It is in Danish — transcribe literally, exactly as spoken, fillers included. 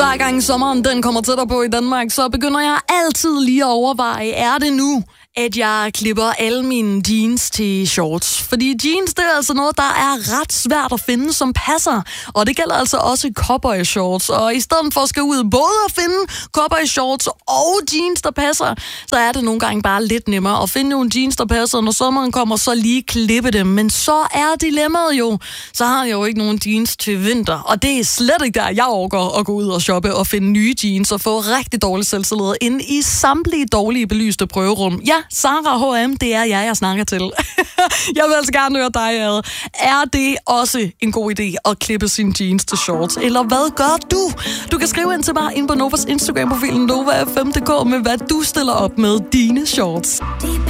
Hver gang sommeren den kommer tættere på i Danmark, så begynder jeg altid lige at overveje, er det nu, at jeg klipper alle mine jeans til shorts. Fordi jeans, det er altså noget, der er ret svært at finde, som passer. Og det gælder altså også cowboy shorts. Og i stedet for at skal ud både at finde cowboy shorts og jeans, der passer, så er det nogle gange bare lidt nemmere at finde nogle jeans, der passer. Når sommeren kommer, så lige klippe dem. Men så er dilemmaet jo, så har jeg jo ikke nogen jeans til vinter. Og det er slet ikke der, jeg overgår at gå ud og shoppe og finde nye jeans og få rigtig dårlig selvtillid ind i samtlige dårlige belyste prøverum. Ja, Sara H M, det er jeg, jeg snakker til. Jeg vil altså gerne høre dig ad. Er det også en god idé at klippe sine jeans til shorts? Eller hvad gør du? Du kan skrive ind til mig ind på Novas Instagram-profilen Nova F M punktum d k med, hvad du stiller op med dine shorts.